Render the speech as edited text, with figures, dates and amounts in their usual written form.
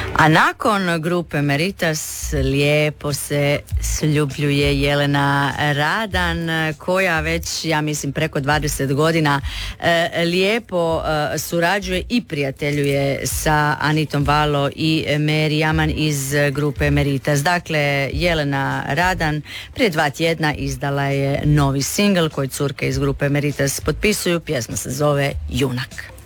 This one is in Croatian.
A nakon grupe Meritas lijepo se sljubljuje Jelena Radan, koja već, ja mislim, preko 20 godina lijepo surađuje i prijateljuje sa Anitom Valo i Meri Jaman iz grupe Meritas. Dakle, Jelena Radan prije 2 tjedna izdala je novi singl koji curke iz grupe Meritas potpisuju. Pjesma se zove Junak.